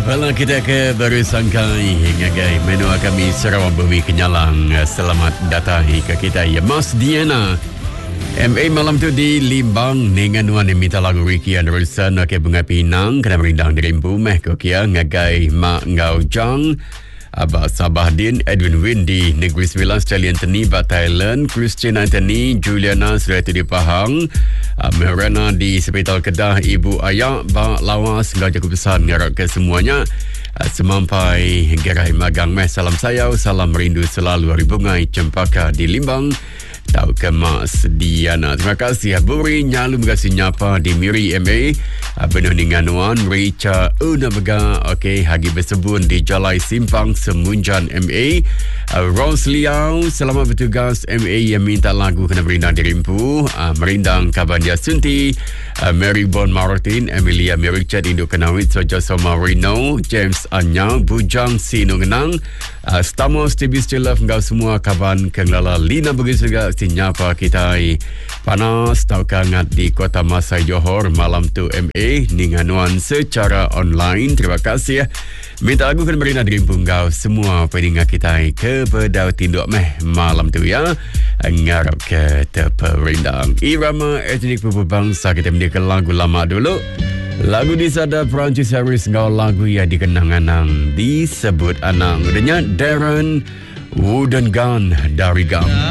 Walau kita ke baru sangkai ngagai menua kami Sarawak Bumi Kenyalang. Selamat datang ke kita ya Mas Diana. MA malam tu di Limbang dengan nuan yang minta lagu Ricky Anderson ke Bunga Pinang kena merindang di rimbu meh kokia ngagai Mak Ngau Jang. Abah Sabahdin, Edwin Windy, Negeri Sembilan, Stallion Teni, Bat Thailand, Christian Anthony, Juliana, Surati di Pahang, Merana di Sepital Kedah, Ibu Ayak, Bak Lawas, Gajah Kebesaran, ngarap ke semuanya. Semampai Gerai Magang Meh, salam sayau, salam rindu selalu hari bungai Cempaka di Limbang. Tahu ke Mas Diana. Terima kasih Buri Nyalu berkasih nyapa di Miri MA penuh dengan Nuan Rica Una Bega okey Hagi Bersebun di Jalai Simpang Semunjan MA Rose Liao selamat bertugas MA yang minta lagu kena berindang di Rimpu merindang Kabandia Sunti Mary Bon Martin Emilia Merichat Induk Kenawit Soja Soma Rino James Anyang Bujang Sino Genang Stamos TB Still Love engkau semua kaban kenglala Lina begitu juga nyapa kita panas tau kangat di Kota Masai Johor malam tu MA ninganuan secara online. Terima kasih ya. Minta lagu kena berina dari punggau semua pendengar kita ke pedau tinduk meh malam tu ya. Ngarap ke terperindang irama etnik bangsa kita mendekat lagu lama dulu. Lagu di sada Perancis Harris ngau lagu yang dikenang anang disebut anang. Adanya Darren Wooden Gun dari Gam.